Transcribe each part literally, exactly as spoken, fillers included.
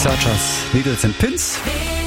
Searchers, Needles and Pins.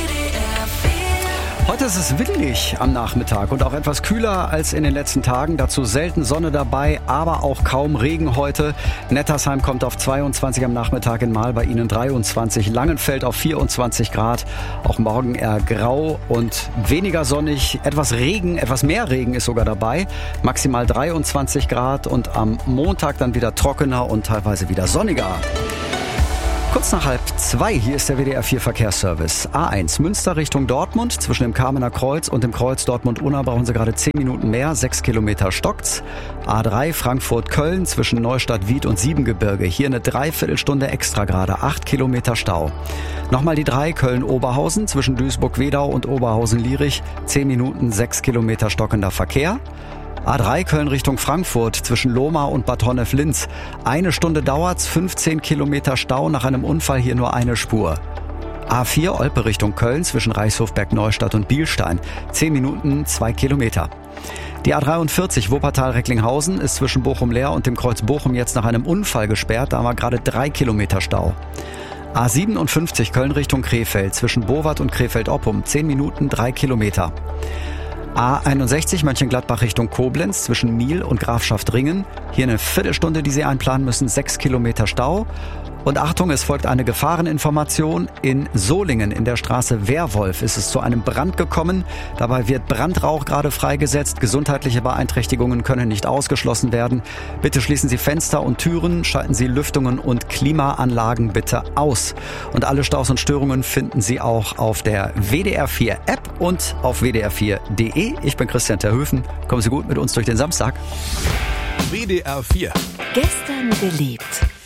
Heute ist es windig am Nachmittag und auch etwas kühler als in den letzten Tagen. Dazu selten Sonne dabei, aber auch kaum Regen heute. Nettersheim kommt auf zweiundzwanzig am Nachmittag, in Mahl bei Ihnen dreiundzwanzig. Langenfeld auf vierundzwanzig Grad. Auch morgen eher grau und weniger sonnig. Etwas Regen, etwas mehr Regen ist sogar dabei. Maximal dreiundzwanzig Grad und am Montag dann wieder trockener und teilweise wieder sonniger. Kurz nach halb zwei, hier ist der W D R vier Verkehrsservice. A eins Münster Richtung Dortmund. Zwischen dem Kamener Kreuz und dem Kreuz Dortmund-Unna brauchen Sie gerade zehn Minuten mehr. sechs Kilometer stockt's. A drei Frankfurt-Köln zwischen Neustadt-Wied und Siebengebirge. Hier eine Dreiviertelstunde extra gerade. acht Kilometer Stau. Nochmal die drei Köln-Oberhausen zwischen Duisburg-Wedau und Oberhausen-Lierich. zehn Minuten, sechs Kilometer stockender Verkehr. A drei Köln Richtung Frankfurt zwischen Lohmar und Bad Honnef-Linz. Eine Stunde dauert's, fünfzehn Kilometer Stau, nach einem Unfall hier nur eine Spur. A vier Olpe Richtung Köln zwischen Reichshofberg Neustadt und Bielstein. zehn Minuten, zwei Kilometer. Die A dreiundvierzig Wuppertal-Recklinghausen ist zwischen Bochum-Leer und dem Kreuz Bochum jetzt nach einem Unfall gesperrt. Da haben wir gerade drei Kilometer Stau. A siebenundfünfzig Köln Richtung Krefeld zwischen Bowat und Krefeld-Oppum. zehn Minuten, drei Kilometer. A einundsechzig Mönchengladbach Richtung Koblenz zwischen Miel und Grafschaft-Ringen. Hier eine Viertelstunde, die Sie einplanen müssen, sechs Kilometer Stau. Und Achtung, es folgt eine Gefahreninformation. In Solingen in der Straße Wehrwolf ist es zu einem Brand gekommen. Dabei wird Brandrauch gerade freigesetzt. Gesundheitliche Beeinträchtigungen können nicht ausgeschlossen werden. Bitte schließen Sie Fenster und Türen, schalten Sie Lüftungen und Klimaanlagen bitte aus. Und alle Staus und Störungen finden Sie auch auf der W D R vier App und auf w d r vier punkt d e. Ich bin Christian Terhöfen. Kommen Sie gut mit uns durch den Samstag. W D R vier. Gestern geliebt.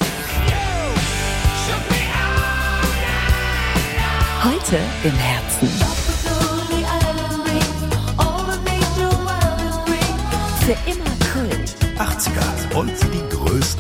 Heute im Herzen. Für immer Kult. achtziger und die größten